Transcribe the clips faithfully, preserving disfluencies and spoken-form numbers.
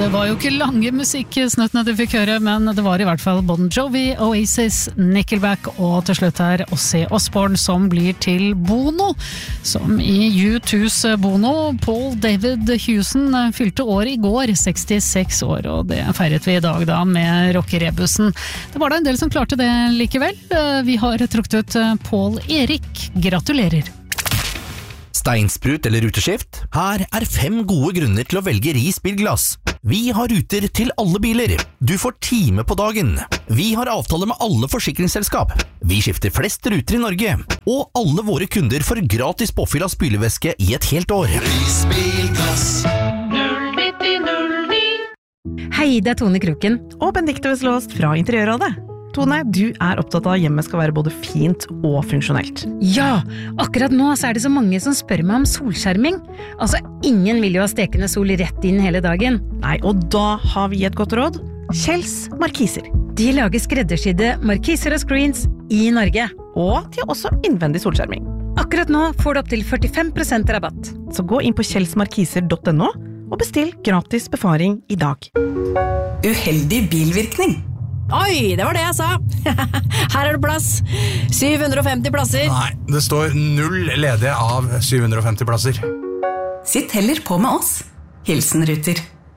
det var jo ikke lange musikksnuttene du fikk høre, men det var i hvert fall Bon Jovi, Oasis, Nickelback og til slutt her Ozzy Osbourne som blir til Bono. Som i U two's Bono, Paul David Hewson fylte år i går, sekstiseks år, og det feiret vi i dag da med rockerebussen. Det var da en del som klarte det likevel. Vi har trukket ut Paul Erik. Gratulerer! Steinsprut eller ruteskift? Her er fem gode grunner til å velge Ris bilglass. Vi har ruter til alle biler. Du får time på dagen. Vi har avtale med alle forsikringsselskap. Vi skifter flest ruter i Norge. Og alle våre kunder får gratis påfyll av spylevæske i et helt år. Ris bilglass. null ni null ni. Hei, det er Tone Kroken. Og Benedikte Veslåst fra Interiørrådet. Tone, du er opptatt av at hjemmet skal være både fint og funksjonelt. Ja, akkurat nå så er det så mange som spør meg om solskjerming. Altså, ingen vil jo ha stekende sol rett inn hele dagen. Nei, og da har vi et godt råd. Kjells Markiser. De lager skreddersydde markiser og screens i Norge. Og de har også innvendig solskjerming. Akkurat nå får du opp til førtifem prosent rabatt. Så gå inn på kjelsmarkiser punktum no og bestill gratis befaring i dag. Uheldig bilvirkning. Oi, det var det jeg sa. Her er det plass. syv hundre og femti plasser. Nei, det står null ledige av syv hundre og femti plasser. Sitt heller på med oss. Hilsen Ruter.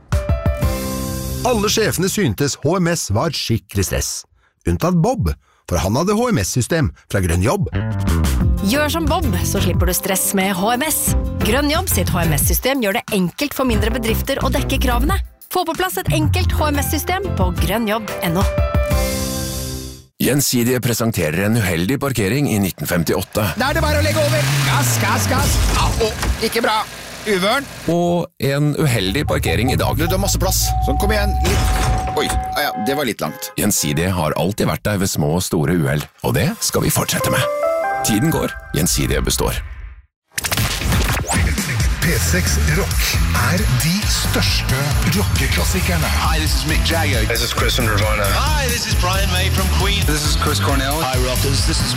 Alle sjefene syntes H M S var skikkelig stress. Unntatt Bob, for han hadde H M S-system fra Grønn Jobb. Gjør som Bob, så slipper du stress med H M S. Grønn Jobb sitt H M S-system gjør det enkelt for mindre bedrifter å dekke kravene. Få på plass et enkelt H M S-system på grønnjobb punktum no. Gjensidige presenterer en uheldig parkering i nitten femtiåtte. Da er det bare å legge over. Gass, gass, gass. Au, ikke bra. Uvørn. Og en uheldig parkering i dag. Du, du har masse plass. Så kom igjen. Litt. Oi, ja, det var litt langt. Gjensidige har alltid vært der ved små og store uheld, og det skal vi fortsette med. Tiden går, Gjensidige består. P seks Rock er de største rockeklassikerne. Hi, this is Mick Jagger. This is Chris from Nirvana. Hi, this is Brian May from Queen. This is Chris Cornell. Hi, Rockers. This is